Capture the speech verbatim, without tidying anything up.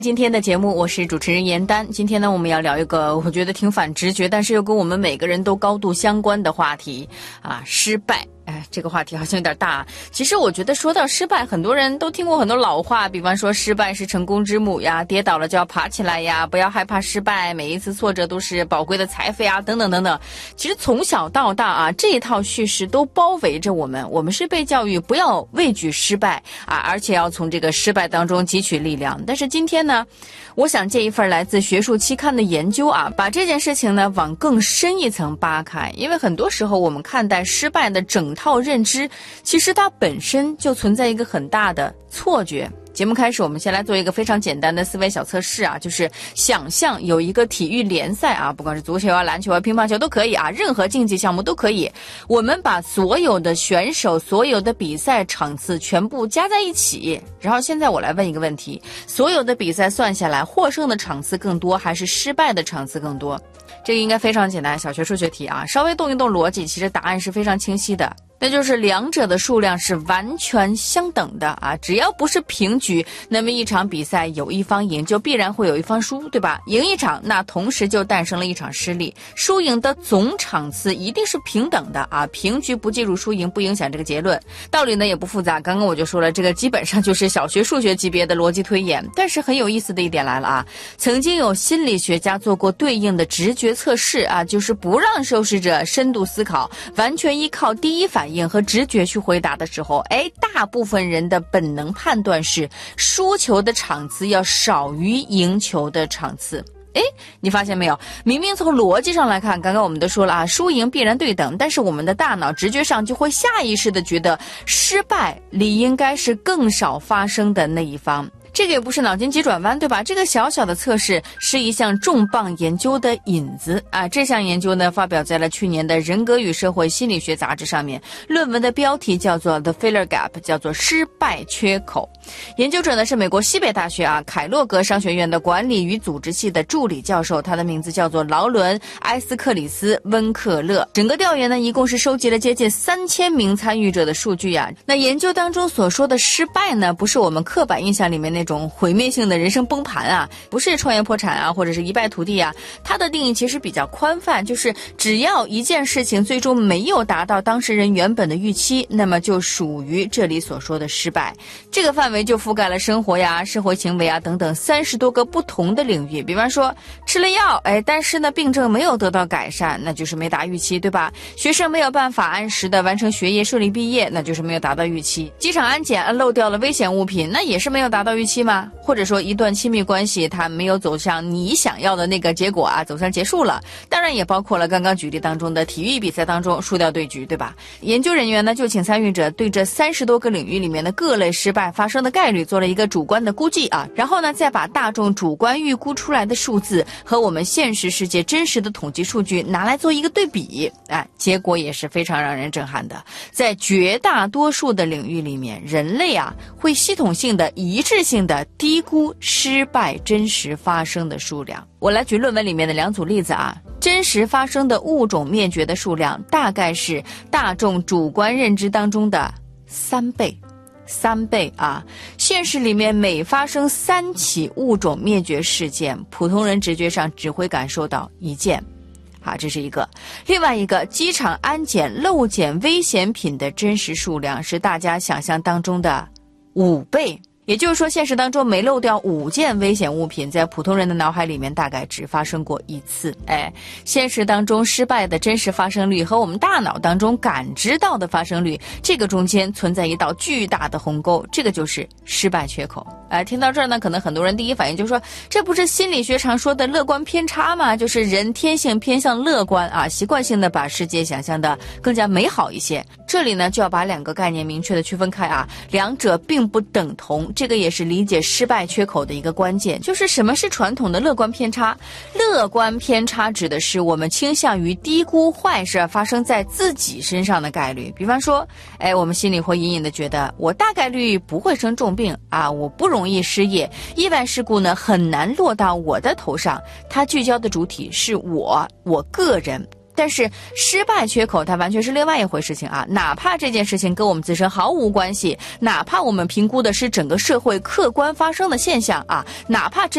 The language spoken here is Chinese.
今天的节目我是主持人严丹。今天呢，我们要聊一个我觉得挺反直觉，但是又跟我们每个人都高度相关的话题啊，失败。哎，这个话题好像有点大。其实我觉得说到失败，很多人都听过很多老话，比方说失败是成功之母呀，跌倒了就要爬起来呀，不要害怕失败，每一次挫折都是宝贵的财富呀，等等等等。其实从小到大啊，这一套叙事都包围着我们，我们是被教育不要畏惧失败啊，而且要从这个失败当中汲取力量。但是今天呢，我想借一份来自学术期刊的研究啊，把这件事情呢往更深一层扒开。因为很多时候我们看待失败的整套认知，其实它本身就存在一个很大的错觉。节目开始，我们先来做一个非常简单的思维小测试啊，就是想象有一个体育联赛啊，不管是足球啊、篮球啊、乒乓球都可以啊，任何竞技项目都可以。我们把所有的选手、所有的比赛场次全部加在一起，然后现在我来问一个问题：所有的比赛算下来，获胜的场次更多还是失败的场次更多？这个应该非常简单，小学数学题啊，稍微动一动逻辑，其实答案是非常清晰的。那就是两者的数量是完全相等的啊！只要不是平局，那么一场比赛有一方赢，就必然会有一方输，对吧？赢一场，那同时就诞生了一场失利，输赢的总场次一定是平等的啊！平局不计入输赢，不影响这个结论。道理呢也不复杂，刚刚我就说了，这个基本上就是小学数学级别的逻辑推演。但是很有意思的一点来了啊，曾经有心理学家做过对应的直觉测试啊，就是不让受试者深度思考，完全依靠第一反应和直觉去回答的时候，哎，大部分人的本能判断是输球的场次要少于赢球的场次。哎，你发现没有？明明从逻辑上来看，刚刚我们都说了啊，输赢必然对等，但是我们的大脑直觉上就会下意识的觉得失败理应该是更少发生的那一方。这个也不是脑筋急转弯，对吧？这个小小的测试是一项重磅研究的引子啊！这项研究呢，发表在了去年的《人格与社会心理学》杂志上面。论文的标题叫做 The Failure Gap， 叫做失败缺口。研究者呢是美国西北大学啊凯洛格商学院的管理与组织系的助理教授，他的名字叫做劳伦·埃斯克里斯·温克勒。整个调研呢，一共是收集了接近三千名参与者的数据啊。那研究当中所说的失败呢，不是我们刻板印象里面那种毁灭性的人生崩盘啊，不是创业破产啊，或者是一败涂地啊。它的定义其实比较宽泛，就是只要一件事情最终没有达到当事人原本的预期，那么就属于这里所说的失败。这个范围就覆盖了生活呀、社会行为啊等等三十多个不同的领域。比方说吃了药，哎，但是呢病症没有得到改善，那就是没达预期，对吧？学生没有办法按时的完成学业，顺利毕业，那就是没有达到预期。机场安检漏掉了危险物品，那也是没有达到预期吗？或者说一段亲密关系它没有走向你想要的那个结果啊，走向结束了。当然也包括了刚刚举例当中的体育比赛当中输掉对局，对吧？研究人员呢就请参与者对这三十多个领域里面的各类失败发生的概率做了一个主观的估计啊，然后呢再把大众主观预估出来的数字和我们现实世界真实的统计数据拿来做一个对比，哎，结果也是非常让人震撼的。在绝大多数的领域里面，人类啊会系统性的一致性的低估失败真实发生的数量。我来举论文里面的两组例子啊，真实发生的物种灭绝的数量大概是大众主观认知当中的三倍。三倍啊！现实里面每发生三起物种灭绝事件，普通人直觉上只会感受到一件。好，这是一个。另外一个，机场安检漏检危险品的真实数量是大家想象当中的五倍。也就是说，现实当中没漏掉五件危险物品，在普通人的脑海里面大概只发生过一次。哎，现实当中失败的真实发生率和我们大脑当中感知到的发生率，这个中间存在一道巨大的鸿沟，这个就是失败缺口。哎，听到这儿呢，可能很多人第一反应就是说，这不是心理学常说的乐观偏差吗？就是人天性偏向乐观啊，习惯性的把世界想象的更加美好一些。这里呢，就要把两个概念明确的区分开啊，两者并不等同。这个也是理解失败缺口的一个关键，就是什么是传统的乐观偏差？乐观偏差指的是我们倾向于低估坏事发生在自己身上的概率。比方说，哎，我们心里会隐隐的觉得，我大概率不会生重病啊，我不容易失业，意外事故呢很难落到我的头上。它聚焦的主体是我，我个人。 但是失败缺口它完全是另外一回事情啊，哪怕这件事情跟我们自身毫无关系，哪怕我们评估的是整个社会客观发生的现象啊，哪怕这